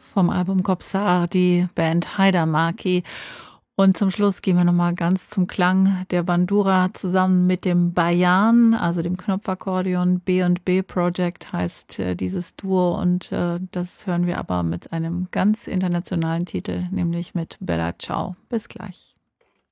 vom Album Kobsar, die Band Haidamaki. Und zum Schluss gehen wir nochmal ganz zum Klang der Bandura zusammen mit dem Bayan, also dem Knopfakkordeon. B&B Project heißt dieses Duo und das hören wir aber mit einem ganz internationalen Titel, nämlich mit Bella Ciao. Bis gleich.